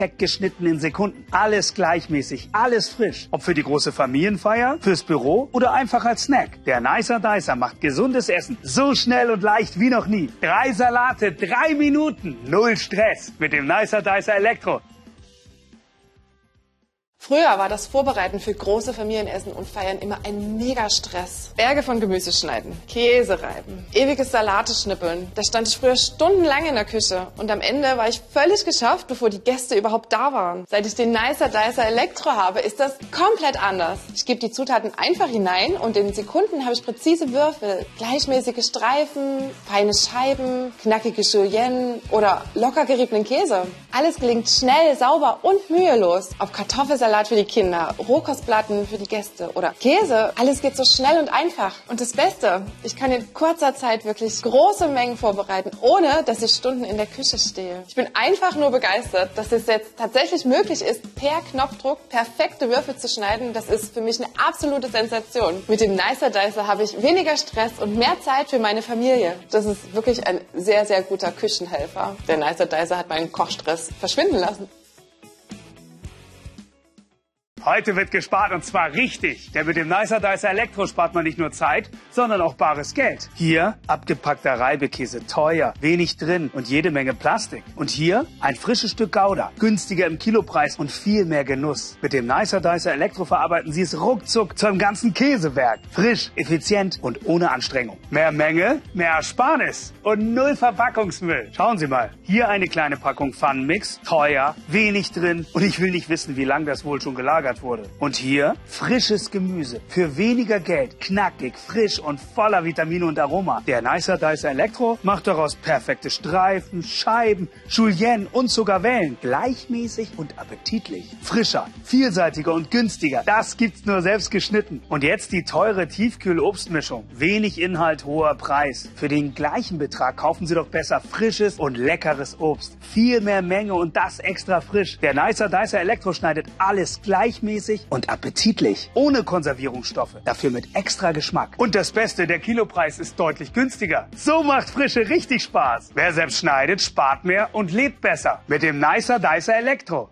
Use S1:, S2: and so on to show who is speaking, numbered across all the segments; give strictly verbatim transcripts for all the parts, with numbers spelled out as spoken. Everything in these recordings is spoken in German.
S1: geschnitten in Sekunden. Alles gleichmäßig, alles frisch. Ob für die große Familienfeier, fürs Büro oder einfach als Snack. Der Nicer Dicer macht gesundes Essen so schnell und leicht wie noch nie. Drei Salate, drei Minuten, null Stress mit dem Nicer Dicer Elektro.
S2: Früher war das Vorbereiten für große Familienessen und Feiern immer ein Mega-Stress. Berge von Gemüse schneiden, Käse reiben, ewiges Salate schnippeln. Da stand ich früher stundenlang in der Küche und am Ende war ich völlig geschafft, bevor die Gäste überhaupt da waren. Seit ich den Nicer Dicer Elektro habe, ist das komplett anders. Ich gebe die Zutaten einfach hinein und in Sekunden habe ich präzise Würfel, gleichmäßige Streifen, feine Scheiben, knackige Julienne oder locker geriebenen Käse. Alles gelingt schnell, sauber und mühelos. Ob Kartoffelsalat für die Kinder, Rohkostplatten für die Gäste oder Käse. Alles geht so schnell und einfach. Und das Beste, ich kann in kurzer Zeit wirklich große Mengen vorbereiten, ohne dass ich Stunden in der Küche stehe. Ich bin einfach nur begeistert, dass es jetzt tatsächlich möglich ist, per Knopfdruck perfekte Würfel zu schneiden. Das ist für mich eine absolute Sensation. Mit dem Nicer Dicer habe ich weniger Stress und mehr Zeit für meine Familie. Das ist wirklich ein sehr, sehr guter Küchenhelfer. Der Nicer Dicer hat meinen Kochstress verschwinden lassen.
S1: Heute wird gespart und zwar richtig. Denn mit dem Nicer Dicer Elektro spart man nicht nur Zeit, sondern auch bares Geld. Hier abgepackter Reibekäse, teuer, wenig drin und jede Menge Plastik. Und hier ein frisches Stück Gouda, günstiger im Kilopreis und viel mehr Genuss. Mit dem Nicer Dicer Elektro verarbeiten Sie es ruckzuck zu einem ganzen Käsewerk. Frisch, effizient und ohne Anstrengung. Mehr Menge, mehr Ersparnis und null Verpackungsmüll. Schauen Sie mal, hier eine kleine Packung Pfannenmix, teuer, wenig drin und ich will nicht wissen, wie lange das wohl schon gelagert wurde. Und hier frisches Gemüse für weniger Geld, knackig, frisch und voller Vitamine und Aroma. Der Nicer Dicer Elektro macht daraus perfekte Streifen, Scheiben, Julienne und sogar Wellen. Gleichmäßig und appetitlich. Frischer, vielseitiger und günstiger. Das gibt's nur selbst geschnitten. Und jetzt die teure Tiefkühl-Obstmischung. Wenig Inhalt, hoher Preis. Für den gleichen Betrag kaufen Sie doch besser frisches und leckeres Obst. Viel mehr Menge und das extra frisch. Der Nicer Dicer Elektro schneidet alles gleichmäßig und appetitlich. Ohne Konservierungsstoffe. Dafür mit extra Geschmack. Und das Beste, der Kilopreis ist deutlich günstiger. So macht Frische richtig Spaß. Wer selbst schneidet, spart mehr und lebt besser. Mit dem Nicer Dicer Elektro.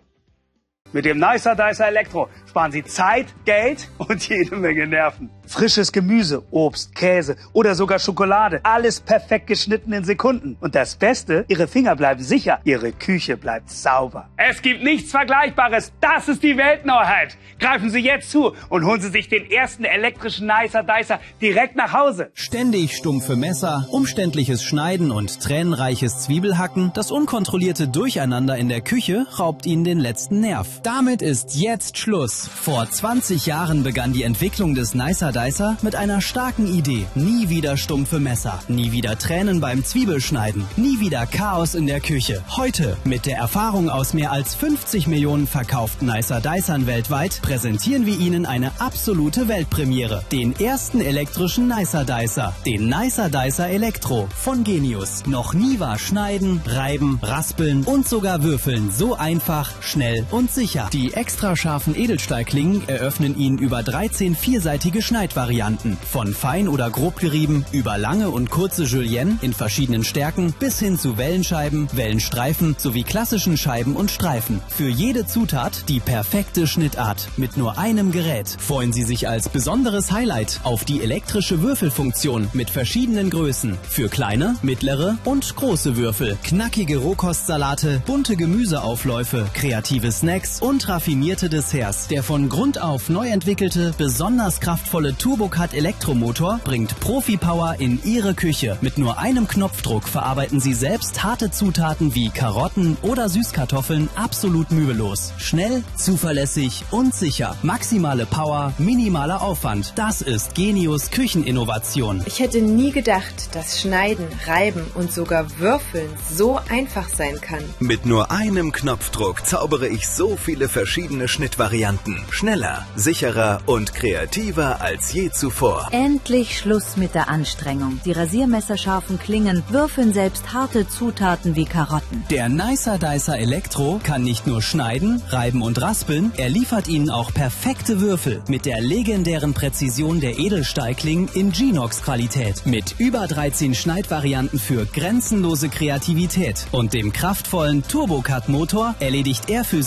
S1: Mit dem Nicer Dicer Elektro sparen Sie Zeit, Geld und jede Menge Nerven. Frisches Gemüse, Obst, Käse oder sogar Schokolade. Alles perfekt geschnitten in Sekunden. Und das Beste, Ihre Finger bleiben sicher. Ihre Küche bleibt sauber. Es gibt nichts Vergleichbares. Das ist die Weltneuheit. Greifen Sie jetzt zu und holen Sie sich den ersten elektrischen Nicer Dicer direkt nach Hause.
S3: Ständig stumpfe Messer, umständliches Schneiden und tränenreiches Zwiebelhacken, das unkontrollierte Durcheinander in der Küche raubt Ihnen den letzten Nerv. Damit ist jetzt Schluss. Vor zwanzig Jahren begann die Entwicklung des Nicer Dicer mit einer starken Idee. Nie wieder stumpfe Messer, nie wieder Tränen beim Zwiebelschneiden, nie wieder Chaos in der Küche. Heute, mit der Erfahrung aus mehr als fünfzig Millionen verkauften Nicer Dicern weltweit, präsentieren wir Ihnen eine absolute Weltpremiere. Den ersten elektrischen Nicer Dicer, den Nicer Dicer Elektro von Genius. Noch nie war Schneiden, Reiben, Raspeln und sogar Würfeln so einfach, schnell und sicher. Die extra scharfen Edelstahlklingen eröffnen Ihnen über dreizehn vierseitige Schneidvarianten. Von fein oder grob gerieben, über lange und kurze Julienne in verschiedenen Stärken bis hin zu Wellenscheiben, Wellenstreifen sowie klassischen Scheiben und Streifen. Für jede Zutat die perfekte Schnittart mit nur einem Gerät. Freuen Sie sich als besonderes Highlight auf die elektrische Würfelfunktion mit verschiedenen Größen. Für kleine, mittlere und große Würfel. Knackige Rohkostsalate, bunte Gemüseaufläufe, kreative Snacks und raffinierte Desserts. Der von Grund auf neu entwickelte, besonders kraftvolle Turbocut Elektromotor bringt Profi-Power in Ihre Küche. Mit nur einem Knopfdruck verarbeiten Sie selbst harte Zutaten wie Karotten oder Süßkartoffeln absolut mühelos. Schnell, zuverlässig und sicher. Maximale Power, minimaler Aufwand. Das ist Genius Kücheninnovation.
S4: Ich hätte nie gedacht, dass Schneiden, Reiben und sogar Würfeln so einfach sein kann.
S5: Mit nur einem Knopfdruck zaubere ich so viele verschiedene Schnittvarianten. Schneller, sicherer und kreativer als je zuvor.
S6: Endlich Schluss mit der Anstrengung. Die rasiermesserscharfen Klingen würfeln selbst harte Zutaten wie Karotten.
S3: Der Nicer Dicer Elektro kann nicht nur schneiden, reiben und raspeln, er liefert Ihnen auch perfekte Würfel mit der legendären Präzision der Edelstahlklingen in Genox-Qualität. Mit über dreizehn Schneidvarianten für grenzenlose Kreativität und dem kraftvollen Turbocut-Motor erledigt er für